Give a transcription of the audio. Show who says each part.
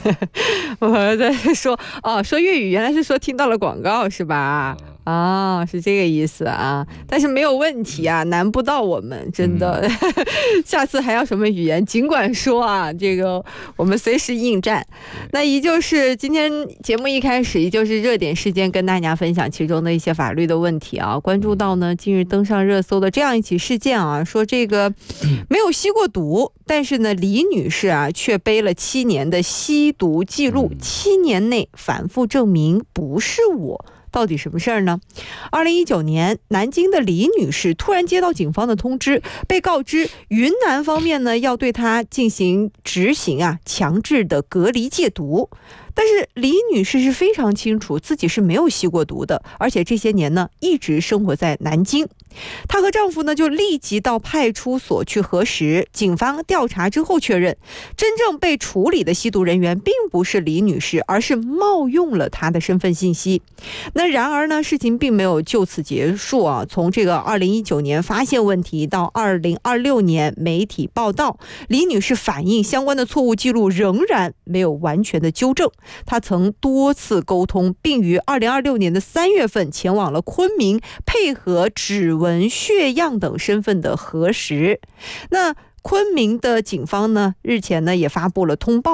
Speaker 1: 我在说说粤语原来是说听到了广告是吧？是这个意思啊，但是没有问题啊，难不到我们真的。下次还要什么语言尽管说啊，这个我们随时应战。那依旧是今天节目一开始依旧是热点事件跟大家分享其中的一些法律的问题啊，关注到呢近日登上热搜的这样一起事件啊，说这个没有吸过毒，但是呢李女士啊却背了7年的吸毒记录，7年内反复证明不是我。到底什么事儿呢？2019年，南京的李女士突然接到警方的通知，被告知云南方面呢要对她进行执行强制的隔离戒毒。但是李女士是非常清楚自己是没有吸过毒的，而且这些年呢一直生活在南京。她和丈夫呢就立即到派出所去核实，警方调查之后确认，真正被处理的吸毒人员并不是李女士，而是冒用了她的身份信息。那然而呢，事情并没有就此结束啊。从这个2019年发现问题到2026年媒体报道，李女士反映相关的错误记录仍然没有完全的纠正。她曾多次沟通，并于2026年的3月份前往了昆明，配合指纹、血样等身份的核实。那昆明的警方呢，日前呢也发布了通报。